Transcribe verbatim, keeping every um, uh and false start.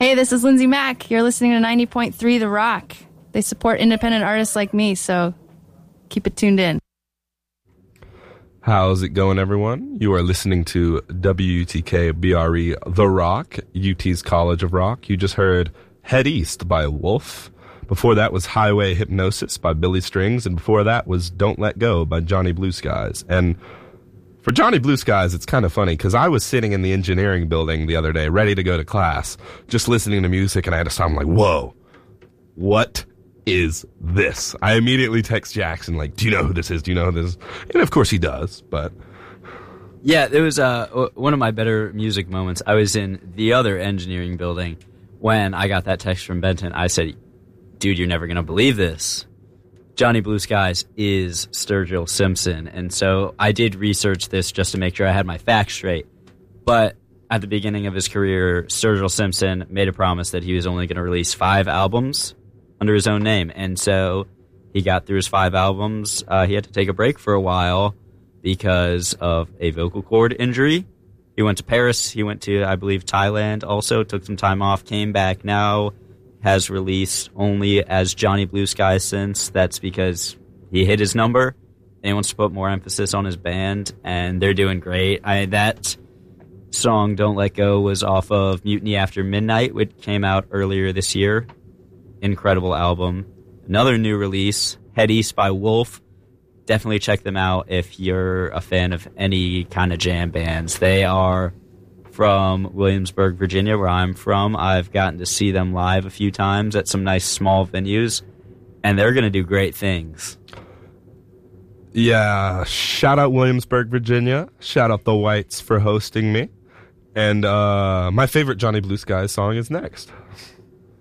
Hey, this is Lindsay Mack. You're listening to ninety point three The Rock. They support independent artists like me, so keep it tuned in. How's it going, everyone? You are listening to W U T K B R E The Rock, U T's College of Rock. You just heard Head East by Wolf. Before that was Highway Hypnosis by Billy Strings, and before that was Don't Let Go by Johnny Blue Skies. And for Johnny Blue Skies, it's kind of funny, because I was sitting in the engineering building the other day, ready to go to class, just listening to music, and I had to stop. I'm like, whoa, what is this? I immediately text Jackson, like, do you know who this is? Do you know who this is? And of course he does, but... Yeah, it was uh, one of my better music moments. I was in the other engineering building when I got that text from Benton. I said, dude, you're never going to believe this. Johnny Blue Skies is Sturgill Simpson. And so I did research this just to make sure I had my facts straight. But at the beginning of his career, Sturgill Simpson made a promise that he was only going to release five albums under his own name. And so he got through his five albums. Uh, he had to take a break for a while because of a vocal cord injury. He went to Paris. He went to, I believe, Thailand also, took some time off, came back. Now has released only as Johnny Blue Sky since. That's because he hit his number and he wants to put more emphasis on his band, and they're doing great. I that song, Don't Let Go, was off of Mutiny After Midnight, which came out earlier this year. Incredible album. Another new release, Head East by Wolf. Definitely check them out if you're a fan of any kind of jam bands. They are from Williamsburg, Virginia, where I'm from. I've gotten to see them live a few times at some nice small venues, and they're going to do great things. Yeah, shout out Williamsburg, Virginia. Shout out the Whites for hosting me. And uh, my favorite Johnny Blue Skies song is next.